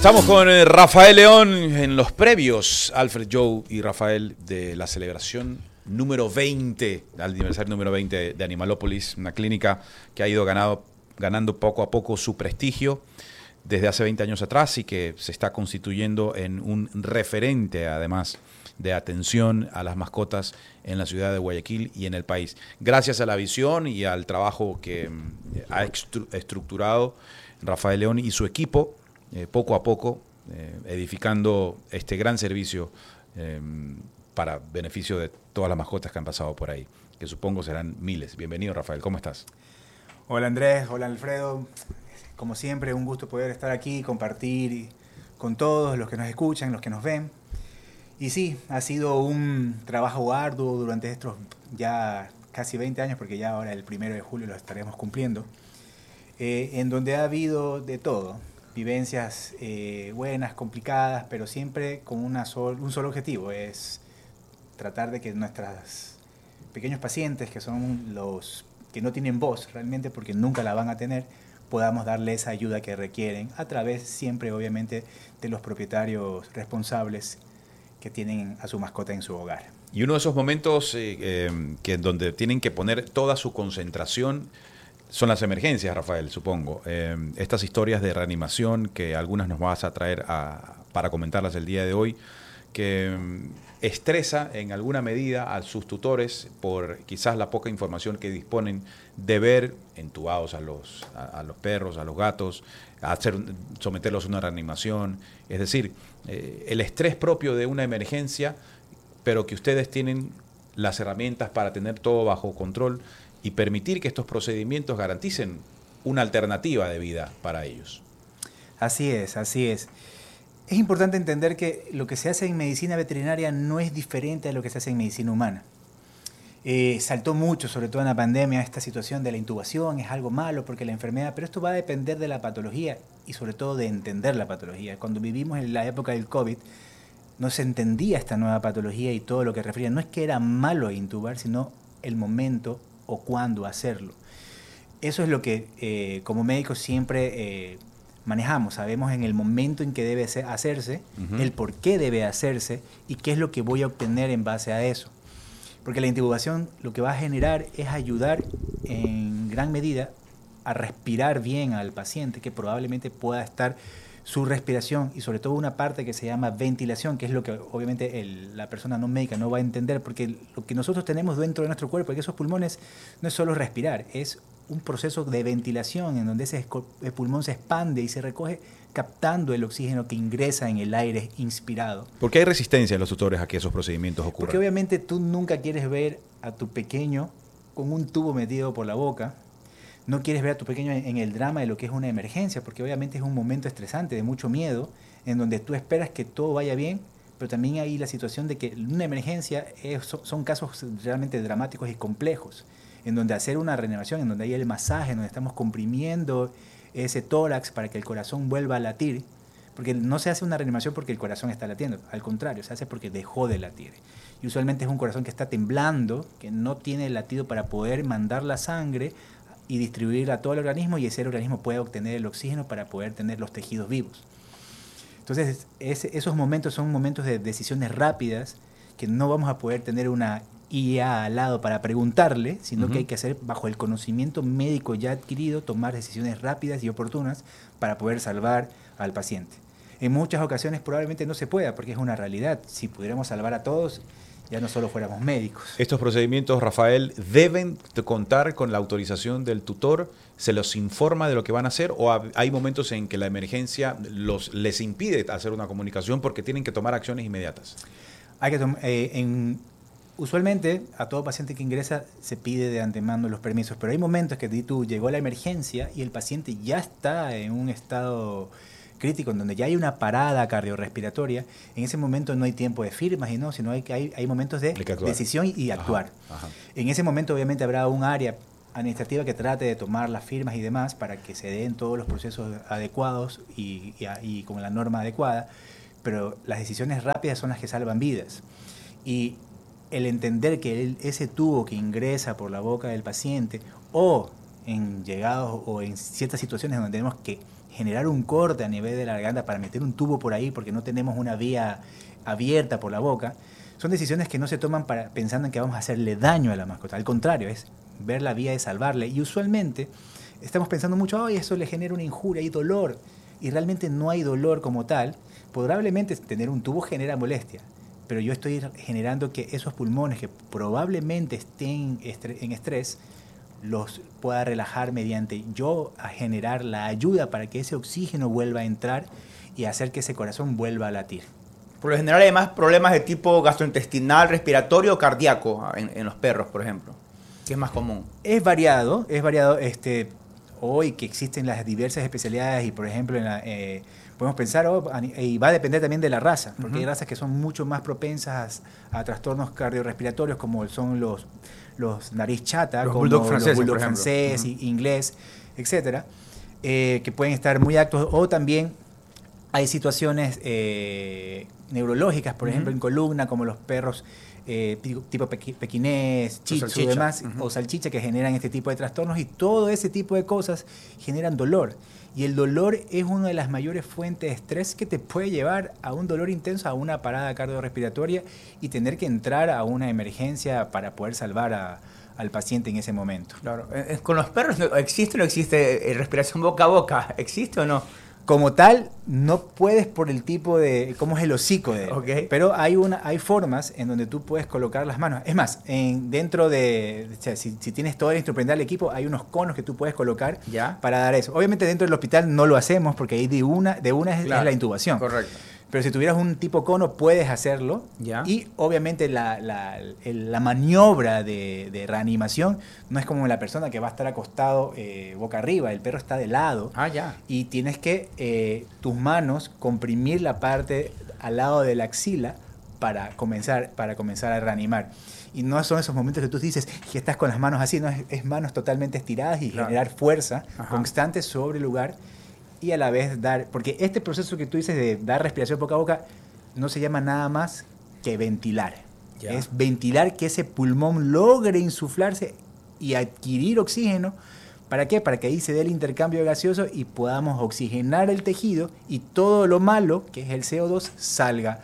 Estamos con Rafael León en los previos, Alfred, Joe y Rafael, de la celebración número 20, al aniversario número 20 de Animalópolis, una clínica que ha ido ganando poco a poco su prestigio desde hace 20 años atrás y que se está constituyendo en un referente, además, de atención a las mascotas en la ciudad de Guayaquil y en el país. Gracias a la visión y al trabajo que ha estructurado Rafael León y su equipo, poco a poco, edificando este gran servicio para beneficio de todas las mascotas que han pasado por ahí, que supongo serán miles. Bienvenido, Rafael, ¿cómo estás? Hola Andrés, hola Alfredo. Como siempre, un gusto poder estar aquí y compartir con todos los que nos escuchan, los que nos ven. Y sí, ha sido un trabajo arduo durante estos ya casi 20 años, porque ya ahora el 1 de julio lo estaremos cumpliendo, en donde ha habido de todo, vivencias buenas, complicadas, pero siempre con un solo objetivo, es tratar de que nuestros pequeños pacientes, que son los que no tienen voz realmente porque nunca la van a tener, podamos darle esa ayuda que requieren a través siempre obviamente de los propietarios responsables que tienen a su mascota en su hogar. Y uno de esos momentos que donde tienen que poner toda su concentración son las emergencias, Rafael, supongo. Estas historias de reanimación que algunas nos vas a traer para comentarlas el día de hoy, que estresa en alguna medida a sus tutores por quizás la poca información que disponen de ver entubados a los perros, a los gatos, someterlos a una reanimación. Es decir, el estrés propio de una emergencia, pero que ustedes tienen las herramientas para tener todo bajo control y permitir que estos procedimientos garanticen una alternativa de vida para ellos. Así es, así es. Es importante entender que lo que se hace en medicina veterinaria no es diferente a lo que se hace en medicina humana. Saltó mucho, sobre todo en la pandemia, esta situación de la intubación, es algo malo porque la enfermedad, pero esto va a depender de la patología y sobre todo de entender la patología. Cuando vivimos en la época del COVID, no se entendía esta nueva patología y todo lo que refería. No es que era malo intubar, sino el momento o cuándo hacerlo. Eso es lo que como médicos siempre manejamos. Sabemos en el momento en que debe hacerse, el por qué debe hacerse y qué es lo que voy a obtener en base a eso. Porque la intubación lo que va a generar es ayudar en gran medida a respirar bien al paciente, que probablemente pueda estar su respiración y sobre todo una parte que se llama ventilación, que es lo que obviamente la persona no médica no va a entender, porque lo que nosotros tenemos dentro de nuestro cuerpo, que esos pulmones, no es solo respirar, es un proceso de ventilación en donde el pulmón se expande y se recoge captando el oxígeno que ingresa en el aire inspirado. ¿Por qué hay resistencia en los tutores a que esos procedimientos ocurran? Porque obviamente tú nunca quieres ver a tu pequeño con un tubo metido por la boca. No quieres ver a tu pequeño en el drama de lo que es una emergencia, porque obviamente es un momento estresante, de mucho miedo, en donde tú esperas que todo vaya bien, pero también hay la situación de que una emergencia son casos realmente dramáticos y complejos, en donde hacer una reanimación, en donde hay el masaje, en donde estamos comprimiendo ese tórax para que el corazón vuelva a latir, porque no se hace una reanimación porque el corazón está latiendo, al contrario, se hace porque dejó de latir. Y usualmente es un corazón que está temblando, que no tiene latido para poder mandar la sangre y distribuir a todo el organismo, y ese organismo puede obtener el oxígeno para poder tener los tejidos vivos. Entonces, esos momentos son momentos de decisiones rápidas que no vamos a poder tener una IA al lado para preguntarle, sino que hay que hacer bajo el conocimiento médico ya adquirido, tomar decisiones rápidas y oportunas para poder salvar al paciente. En muchas ocasiones probablemente no se pueda, porque es una realidad. Si pudiéramos salvar a todos, ya no solo fuéramos médicos. Estos procedimientos, Rafael, ¿deben contar con la autorización del tutor? ¿Se los informa de lo que van a hacer? ¿O hay momentos en que la emergencia les impide hacer una comunicación porque tienen que tomar acciones inmediatas? Usualmente a todo paciente que ingresa se pide de antemano los permisos, pero hay momentos que llegó la emergencia y el paciente ya está en un estado crítico, en donde ya hay una parada cardiorrespiratoria. En ese momento no hay tiempo de firmas y sino hay momentos de decisión y actuar. Ajá. En ese momento obviamente habrá un área administrativa que trate de tomar las firmas y demás para que se den todos los procesos adecuados y con la norma adecuada, pero las decisiones rápidas son las que salvan vidas. Y el entender que ese tubo que ingresa por la boca del paciente o en llegados o en ciertas situaciones donde tenemos que generar un corte a nivel de la garganta para meter un tubo por ahí porque no tenemos una vía abierta por la boca, son decisiones que no se toman pensando en que vamos a hacerle daño a la mascota. Al contrario, es ver la vía de salvarle. Y usualmente estamos pensando mucho, ay, eso le genera una injuria y dolor. Y realmente no hay dolor como tal. Probablemente tener un tubo genera molestia, pero yo estoy generando que esos pulmones que probablemente estén en estrés los pueda relajar mediante yo a generar la ayuda para que ese oxígeno vuelva a entrar y hacer que ese corazón vuelva a latir. Por lo general hay más problemas de tipo gastrointestinal, respiratorio o cardíaco en los perros, por ejemplo. ¿Qué es más común? Es variado. Hoy que existen las diversas especialidades y, por ejemplo, podemos pensar, y va a depender también de la raza, porque hay razas que son mucho más propensas a trastornos cardiorrespiratorios, como son los nariz chata, los como bulldog franceses, los bulldog francés, inglés, etcétera, que pueden estar muy actos, o también hay situaciones neurológicas, por ejemplo, en columna, como los perros tipo pequinés, shih tzu y demás, o salchicha, que generan este tipo de trastornos, y todo ese tipo de cosas generan dolor. Y el dolor es una de las mayores fuentes de estrés que te puede llevar a un dolor intenso, a una parada cardiorrespiratoria y tener que entrar a una emergencia para poder salvar al paciente en ese momento. Claro. ¿Con los perros existe o no existe respiración boca a boca? ¿Existe o no? Como tal, no puedes por el tipo de cómo es el hocico de él. Okay. Pero hay formas en donde tú puedes colocar las manos. Es más, dentro de, o sea, si tienes todo el instrumental del equipo, hay unos conos que tú puedes colocar para dar eso. Obviamente dentro del hospital no lo hacemos porque ahí de una es la intubación. Correcto. Pero si tuvieras un tipo cono, puedes hacerlo. Y obviamente la maniobra de reanimación no es como la persona que va a estar acostado boca arriba. El perro está de lado. Y tienes que tus manos comprimir la parte al lado de la axila para comenzar a reanimar. Y no son esos momentos que tú dices que estás con las manos así, no, es manos totalmente estiradas y generar fuerza constante sobre el lugar. Y a la vez dar, porque este proceso que tú dices de dar respiración boca a boca no se llama nada más que ventilar. Es ventilar que ese pulmón logre insuflarse y adquirir oxígeno. ¿Para qué? Para que ahí se dé el intercambio gaseoso y podamos oxigenar el tejido y todo lo malo, que es el CO2, salga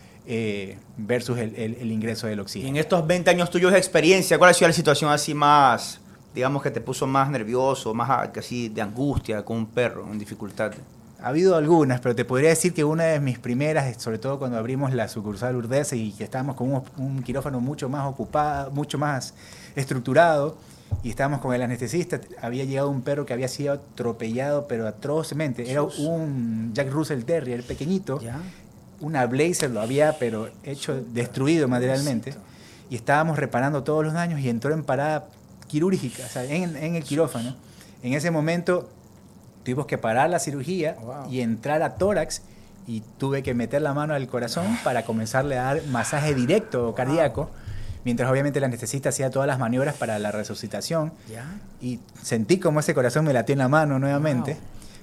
versus el ingreso del oxígeno. Y en estos 20 años tuyos de experiencia, ¿cuál ha sido la situación así más, digamos, que te puso más nervioso, más así de angustia con un perro, en dificultad? Ha habido algunas, pero te podría decir que una de mis primeras, sobre todo cuando abrimos la sucursal Urdesa y que estábamos con un quirófano mucho más ocupado, mucho más estructurado, y estábamos con el anestesista, había llegado un perro que había sido atropellado, pero atrozmente. Era un Jack Russell Terrier pequeñito, una Blazer lo había, pero destruido materialmente, y estábamos reparando todos los daños y entró en parada quirúrgica, o sea, en el quirófano. En ese momento tuvimos que parar la cirugía y entrar a tórax, y tuve que meter la mano al corazón para comenzarle a dar masaje directo cardíaco, mientras obviamente el anestesista hacía todas las maniobras para la resucitación. Y sentí como ese corazón me latió en la mano nuevamente.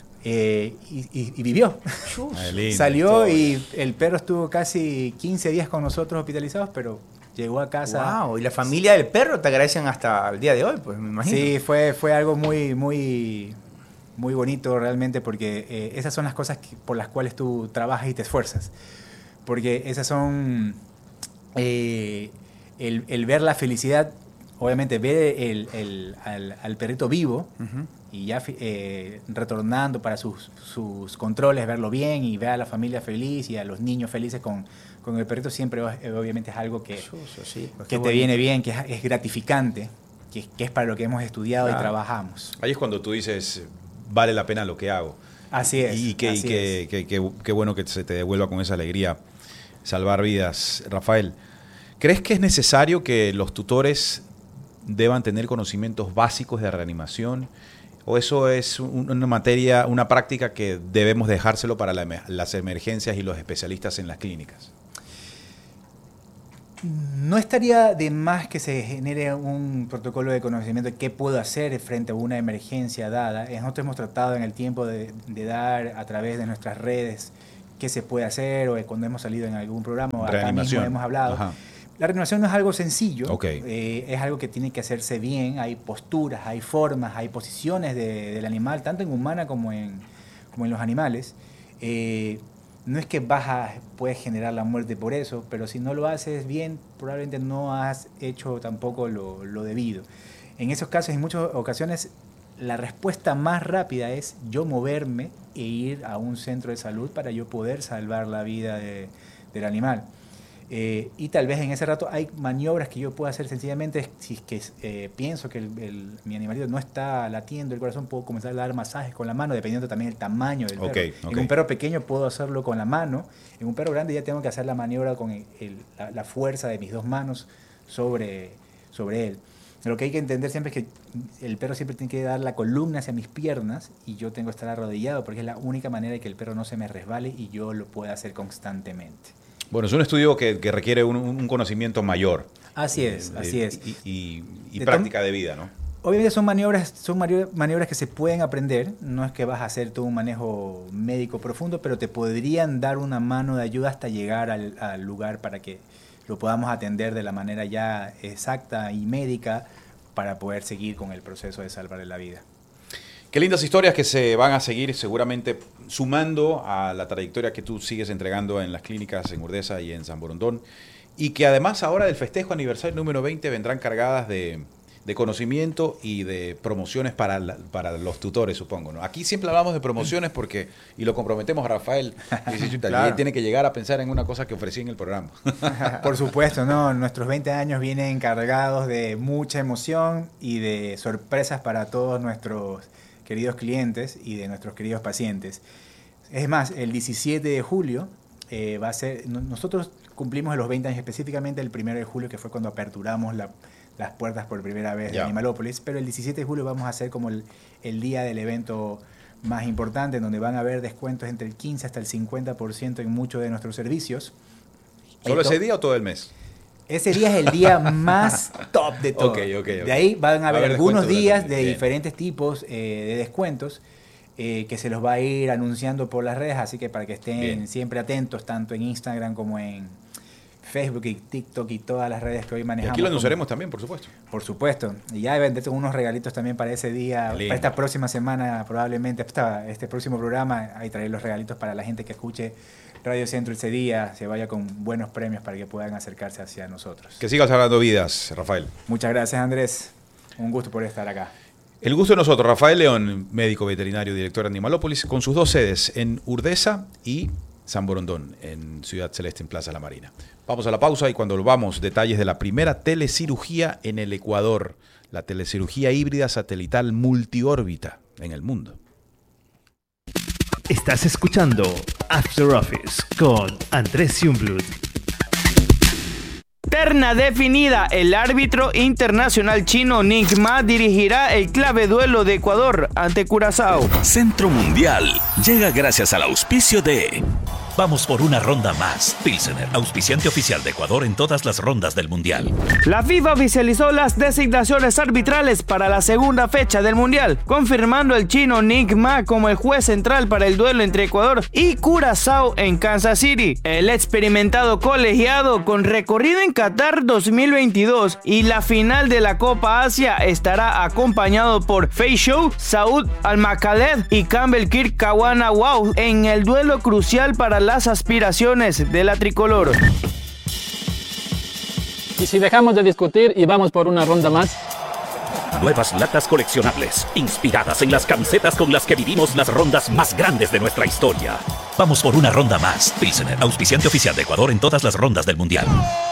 Y vivió. Salió y el perro estuvo casi 15 días con nosotros hospitalizados, pero llegó a casa. Y la familia del perro te agradecen hasta el día de hoy, pues me imagino. Sí, fue algo muy, muy, muy bonito realmente, porque esas son las cosas por las cuales tú trabajas y te esfuerzas. Porque esas son el ver la felicidad, obviamente ver al perrito vivo y ya retornando para sus controles, verlo bien y ver a la familia feliz y a los niños felices con el perrito, siempre obviamente es algo que te viene bien, que es gratificante, que es para lo que hemos estudiado y trabajamos. Ahí es cuando tú dices, vale la pena lo que hago. Así es. Y qué bueno que se te devuelva con esa alegría salvar vidas. Rafael, ¿crees que es necesario que los tutores deban tener conocimientos básicos de reanimación? ¿O eso es una práctica que debemos dejárselo para las emergencias y los especialistas en las clínicas? No estaría de más que se genere un protocolo de conocimiento de qué puedo hacer frente a una emergencia dada. Nosotros hemos tratado en el tiempo de dar a través de nuestras redes qué se puede hacer, o cuando hemos salido en algún programa, o acá mismo hemos hablado. La reanimación no es algo sencillo, es algo que tiene que hacerse bien. Hay posturas, hay formas, hay posiciones del animal, tanto en humana como en como en los animales, no es que puedes generar la muerte por eso, pero si no lo haces bien, probablemente no has hecho tampoco lo debido. En esos casos, en muchas ocasiones, la respuesta más rápida es yo moverme e ir a un centro de salud para yo poder salvar la vida del animal. Y tal vez en ese rato hay maniobras que yo puedo hacer sencillamente. Si es que pienso que mi animalito no está latiendo el corazón, puedo comenzar a dar masajes con la mano, dependiendo también del tamaño del perro. En un perro pequeño puedo hacerlo con la mano. En un perro grande ya tengo que hacer la maniobra con la fuerza de mis 2 manos sobre él. Lo que hay que entender siempre es que el perro siempre tiene que dar la columna hacia mis piernas y yo tengo que estar arrodillado, porque es la única manera de que el perro no se me resbale y yo lo pueda hacer constantemente. Bueno, es un estudio que requiere un conocimiento mayor. Así es. Y práctica de vida, ¿no? Obviamente son maniobras que se pueden aprender. No es que vas a hacer todo un manejo médico profundo, pero te podrían dar una mano de ayuda hasta llegar al lugar para que lo podamos atender de la manera ya exacta y médica para poder seguir con el proceso de salvarle la vida. Qué lindas historias que se van a seguir seguramente sumando a la trayectoria que tú sigues entregando en las clínicas en Urdesa y en San Borondón, y que además ahora del festejo aniversario número 20 vendrán cargadas de conocimiento y de promociones para los tutores, supongo, ¿no? Aquí siempre hablamos de promociones y lo comprometemos a Rafael, y claro, tiene que llegar a pensar en una cosa que ofrecí en el programa. Por supuesto, ¿no? Nuestros 20 años vienen cargados de mucha emoción y de sorpresas para todos nuestros queridos clientes y de nuestros queridos pacientes. Es más, el 17 de julio va a ser... Nosotros cumplimos los 20 años específicamente el 1 de julio, que fue cuando aperturamos las puertas por primera vez de Animalópolis, pero el 17 de julio vamos a hacer como el día del evento más importante, en donde van a haber descuentos entre el 15 hasta el 50% en muchos de nuestros servicios. ¿Solo ese día o todo el mes? Ese día es el día más top de todo. Okay. De ahí van a haber algunos días de diferentes tipos de descuentos que se los va a ir anunciando por las redes, así que para que estén siempre atentos, tanto en Instagram como en Facebook y TikTok y todas las redes que hoy manejamos. Y aquí lo anunciaremos también, por supuesto. Por supuesto. Y ya vendré con unos regalitos también para ese día, para esta próxima semana, probablemente, este próximo programa, ahí traeré los regalitos para la gente que escuche Radio Centro ese día, se vaya con buenos premios para que puedan acercarse hacia nosotros. Que sigas salvando vidas, Rafael. Muchas gracias, Andrés. Un gusto por estar acá. El gusto de nosotros. Rafael León, médico veterinario, director de Animalópolis, con sus 2 sedes en Urdesa y San Borondón, en Ciudad Celeste, en Plaza La Marina. Vamos a la pausa y cuando volvamos, detalles de la primera telecirugía en el Ecuador, la telecirugía híbrida satelital multiórbita en el mundo. Estás escuchando After Office con Andrés Zumblud. Terna definida, el árbitro internacional chino Nick Ma dirigirá el clave duelo de Ecuador ante Curazao. Centro Mundial llega gracias al auspicio de... Vamos por una ronda más. Pilsener, auspiciante oficial de Ecuador en todas las rondas del Mundial. La FIFA oficializó las designaciones arbitrales para la segunda fecha del Mundial, confirmando al chino Nick Ma como el juez central para el duelo entre Ecuador y Curazao en Kansas City. El experimentado colegiado con recorrido en Qatar 2022 y la final de la Copa Asia estará acompañado por Fei Zhou, Saud Al-Makhaled y Campbell Kirk Kawana-Wow en el duelo crucial para las aspiraciones de la tricolor. ¿Y si dejamos de discutir y vamos por una ronda más? Nuevas latas coleccionables, inspiradas en las camisetas con las que vivimos las rondas más grandes de nuestra historia. Vamos por una ronda más. Pilsener, auspiciante oficial de Ecuador en todas las rondas del Mundial.